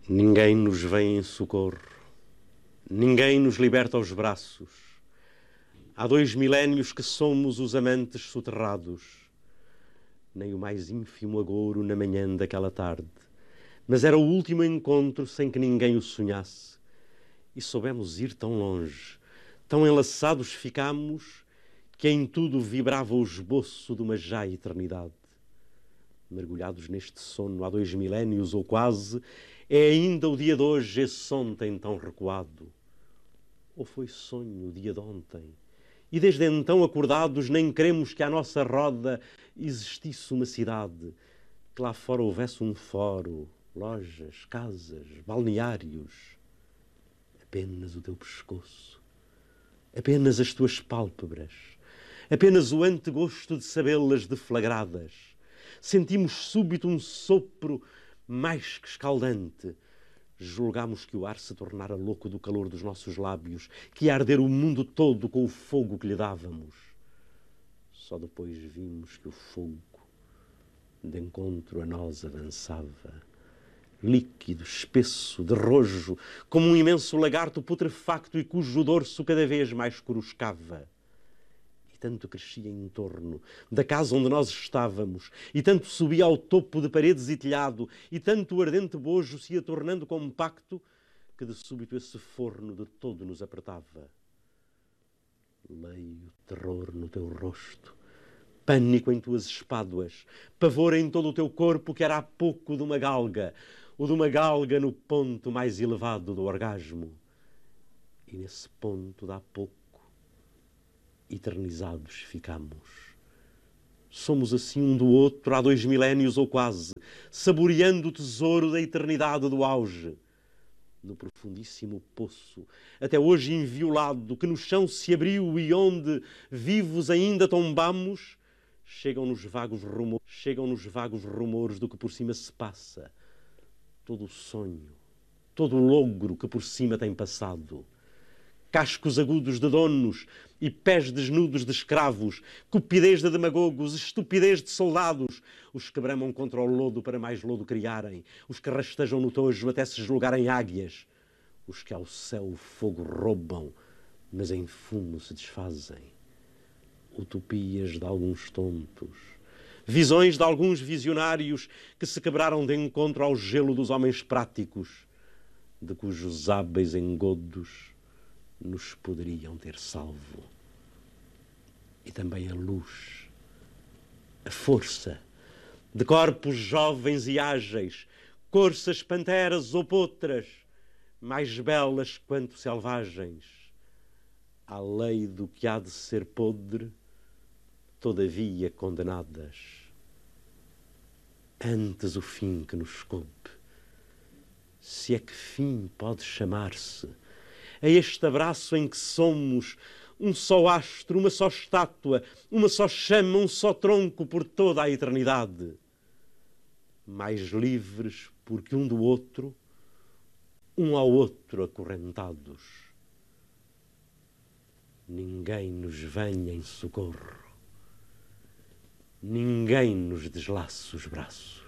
Ninguém nos vem em socorro, ninguém nos liberta os braços. Há 2 milénios que somos os amantes soterrados. Nem o mais ínfimo agouro na manhã daquela tarde. Mas era o último encontro sem que ninguém o sonhasse. E soubemos ir tão longe, tão enlaçados ficámos, que em tudo vibrava o esboço de uma já eternidade. Mergulhados neste sono há 2 milénios ou quase, é ainda o dia de hoje esse ontem tão recuado? Ou foi sonho o dia de ontem? E desde então acordados nem queremos que à nossa roda existisse uma cidade, que lá fora houvesse um fórum, lojas, casas, balneários. Apenas o teu pescoço, apenas as tuas pálpebras, apenas o antegosto de sabê-las deflagradas. Sentimos súbito um sopro mais que escaldante. Julgámos que o ar se tornara louco do calor dos nossos lábios, que ia arder o mundo todo com o fogo que lhe dávamos. Só depois vimos que o fogo, de encontro a nós, avançava, líquido, espesso, de rojo, como um imenso lagarto putrefacto e cujo dorso cada vez mais coruscava. E tanto crescia em torno da casa onde nós estávamos, e tanto subia ao topo de paredes e telhado, e tanto o ardente bojo se ia tornando compacto, que de súbito esse forno de todo nos apertava. Leio terror no teu rosto, pânico em tuas espáduas, pavor em todo o teu corpo, que era há pouco de uma galga, ou de uma galga no ponto mais elevado do orgasmo. E nesse ponto de há pouco, eternizados ficamos. Somos assim um do outro há 2 milénios ou quase, saboreando o tesouro da eternidade do auge. No profundíssimo poço, até hoje inviolado, que no chão se abriu e onde, vivos ainda tombamos, chegam-nos vagos rumores do que por cima se passa. Todo o sonho, todo o logro que por cima tem passado. Cascos agudos de donos e pés desnudos de escravos, cupidez de demagogos, estupidez de soldados, os que bramam contra o lodo para mais lodo criarem, os que rastejam no tojo até se julgarem águias, os que ao céu o fogo roubam, mas em fumo se desfazem. Utopias de alguns tontos, visões de alguns visionários que se quebraram de encontro ao gelo dos homens práticos, de cujos hábeis engodos nos poderiam ter salvo. E também a luz, a força de corpos jovens e ágeis, corças, panteras ou potras, mais belas quanto selvagens. À lei do que há de ser podre, todavia condenadas. Antes o fim que nos coube, se é que fim pode chamar-se, a este abraço em que somos um só astro, uma só estátua, uma só chama, um só tronco por toda a eternidade. Mais livres porque um do outro, um ao outro acorrentados. Ninguém nos venha em socorro, ninguém nos deslace os braços.